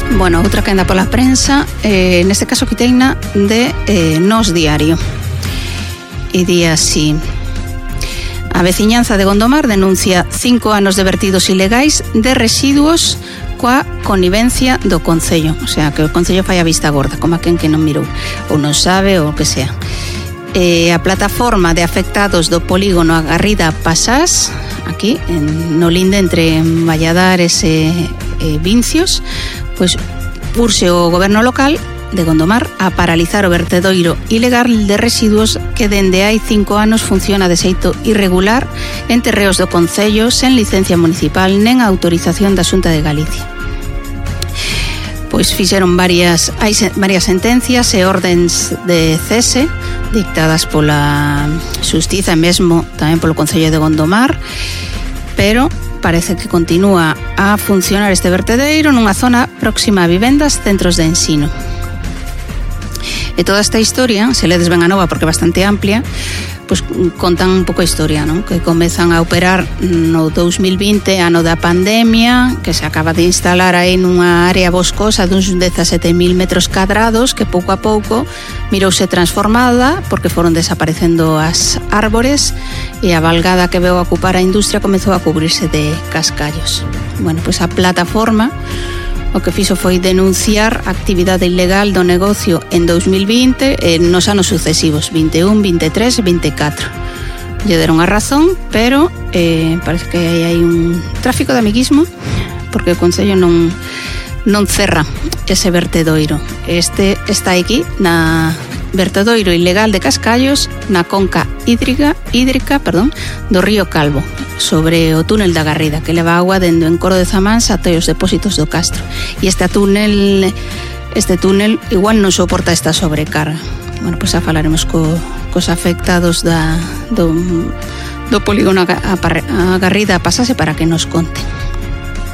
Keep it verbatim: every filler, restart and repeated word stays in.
Bueno, outra que anda pola prensa, eh, neste caso quiteina de eh, Nós Diario. E di así: a veciñanza de Gondomar denuncia cinco anos de vertidos ilegais de residuos coa connivencia do Concello. O sea, que o Concello fai a vista gorda, como a quen que non mirou, ou non sabe, ou o que sea. Eh, a plataforma de afectados do polígono A Garrida Pasás, aquí, en, no linde entre Valladares e, e Vincios, pois urxe o goberno local de Gondomar a paralizar o vertedoiro ilegal de residuos que dende hai cinco anos funciona de xeito irregular en terreos do Concello sen licencia municipal nen autorización da Xunta de Galicia. Pois fixeron varias, hai varias sentencias e ordens de cese dictadas pola Xustiza e mesmo tamén polo Concello de Gondomar, pero parece que continúa a funcionar este vertedeiro nunha zona próxima a vivendas, centros de ensino. E toda esta historia, se ledes ben a nova porque é bastante amplia, pois contan un pouco a historia, non? Que comezan a operar no dous mil vinte, ano da pandemia, que se acaba de instalar aí nunha área boscosa duns dezasete mil metros cadrados, que pouco a pouco mirouse transformada porque foron desaparecendo as árbores e a valgada que veu a ocupar a industria comezou a cubrirse de cascallos. Bueno, pois a plataforma o que fixo foi denunciar a actividade ilegal do negocio en dous mil vinte e nos anos sucesivos, vinte e un, vinte e tres e vinte e catro. Lle deron a razón, pero eh, parece que hai un tráfico de amiguismo porque o Concello non, non cerra ese vertedoiro. Este está aquí na vertedoiro ilegal de Cascallos na conca hídrica, hídrica perdón, do río Calvo, sobre o túnel da Garrida, que leva agua dende o encoro de Zamáns até os depósitos do Castro. E este túnel este túnel igual non soporta esta sobrecarga. Bueno, pois xa falaremos co, cos afectados da, do, do polígono a, a, a Garrida Pasase para que nos conten.